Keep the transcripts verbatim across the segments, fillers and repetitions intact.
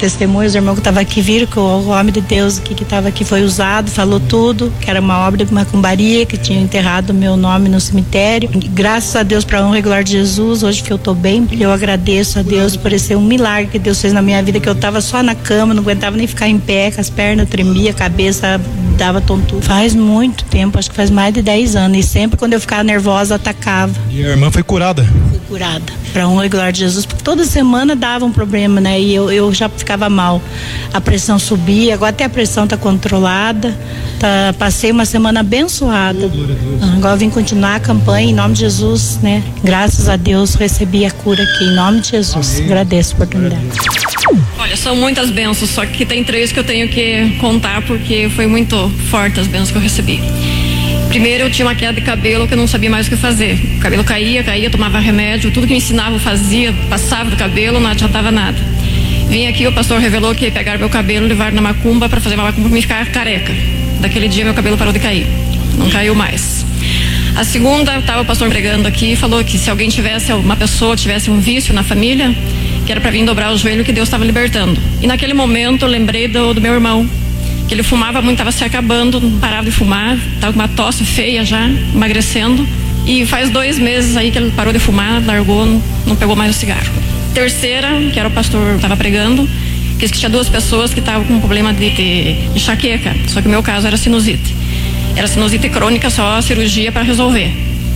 testemunhos, o irmão que estava aqui viram que o homem de Deus que estava aqui foi usado, falou tudo, que era uma obra de macumbaria, que tinha enterrado meu nome no cemitério. E, graças a Deus, para a honra e glória de Jesus, hoje que eu estou bem, eu agradeço a Deus por esse um milagre que Deus fez na minha vida, que eu estava só na cama, não aguentava nem ficar em pé, com as pernas tremiam, a cabeça dava tontura. Faz muito tempo, acho que faz mais de dez anos, e sempre quando eu ficava nervosa, atacava. E a irmã foi curada? Fui curada, para a honra e glória de Jesus, porque toda semana dava um problema, né? E eu, eu já ficava mal. A pressão subia, agora até a pressão tá controlada. Tá, passei uma semana abençoada. Oh, agora eu vim continuar a campanha em nome de Jesus, né? Graças a Deus recebi a cura aqui em nome de Jesus. Amém. Agradeço a oportunidade. Olha, são muitas bênçãos, só que tem três que eu tenho que contar porque foi muito forte as bênçãos que eu recebi. Primeiro, eu tinha uma queda de cabelo que eu não sabia mais o que fazer. O cabelo caía, caía, tomava remédio, tudo que me ensinava eu fazia, passava do cabelo, não adiantava nada. Vim aqui, o pastor revelou que pegaram meu cabelo, levaram na macumba para fazer uma macumba para me ficar careca. Daquele dia meu cabelo parou de cair, não caiu mais. A segunda, estava o pastor pregando aqui e falou que se alguém tivesse, uma pessoa tivesse um vício na família, que era para vir dobrar o joelho, que Deus estava libertando. E naquele momento eu lembrei do, do meu irmão, que ele fumava muito, estava se acabando, não parava de fumar, estava com uma tosse feia já, emagrecendo. E faz dois meses aí que ele parou de fumar, largou, não, não pegou mais o cigarro. Terceira, que era o pastor estava pregando, que disse que tinha duas pessoas que estavam com um problema de, de enxaqueca, só que o meu caso era sinusite. Era sinusite crônica, só cirurgia para resolver.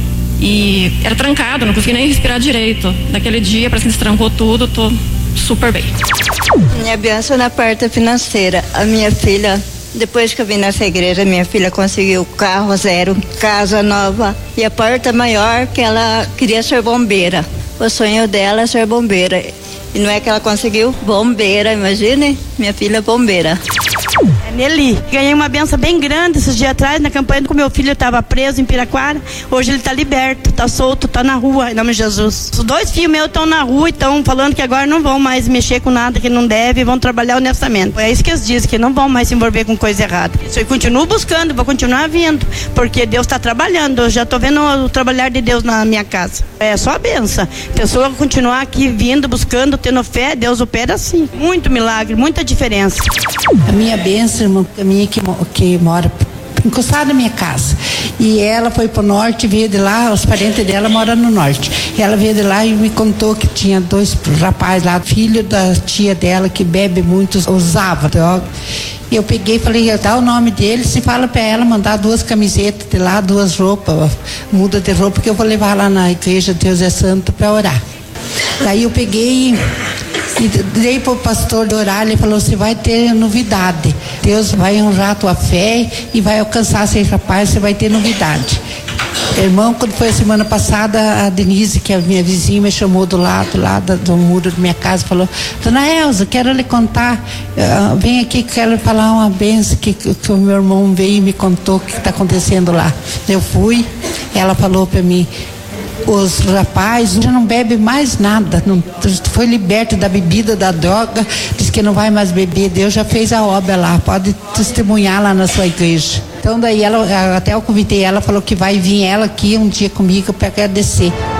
E era trancado, não conseguia nem respirar direito. Naquele dia, parece que destrancou tudo, tô super bem. Minha bênção na parte financeira. A minha filha, depois que eu vim nessa igreja, minha filha conseguiu carro zero, casa nova e a porta maior, que ela queria ser bombeira. O sonho dela é ser bombeira. E não é que ela conseguiu? Bombeira, imagine, minha filha bombeira. É Nelly. Ganhei uma benção bem grande esses dias atrás na campanha que meu filho estava preso em Piraquara. Hoje ele está liberto, está solto, está na rua, em nome de Jesus. Os dois filhos meus estão na rua e estão falando que agora não vão mais mexer com nada que não deve, vão trabalhar honestamente. É isso que eles dizem, que não vão mais se envolver com coisa errada. Isso eu continuo buscando, vou continuar vindo, porque Deus está trabalhando. Eu já estou vendo o trabalhar de Deus na minha casa. É só a benção. Pessoa continuar aqui vindo, buscando, tendo fé, Deus opera assim. Muito milagre, muita diferença. A minha bênção, irmã, a minha que, que mora encostada na minha casa. E ela foi pro norte, veio de lá, os parentes dela moram no norte. E ela veio de lá e me contou que tinha dois rapazes lá, filho da tia dela, que bebe muito, usava droga. E eu peguei e falei, dá o nome dele, se fala pra ela mandar duas camisetas de lá, duas roupas, muda de roupa, que eu vou levar lá na igreja Deus é Santo pra orar. Daí eu peguei e dei pro pastor orar, ele falou, você vai ter novidade, Deus vai honrar a tua fé e vai alcançar esse rapaz, você vai ter novidade. Irmão, quando foi a semana passada, a Denise, que é a minha vizinha, me chamou do lado, lá do, do muro da minha casa, falou, dona Elza, quero lhe contar, uh, vem aqui que quero falar uma benção que, que, que o meu irmão veio e me contou o que está acontecendo lá. Eu fui, ela falou para mim, os rapazes já não bebem mais nada, não, foi liberto da bebida, da droga, diz que não vai mais beber, Deus já fez a obra lá, pode testemunhar lá na sua igreja. Então daí ela, até eu convidei ela, falou que vai vir ela aqui um dia comigo para agradecer.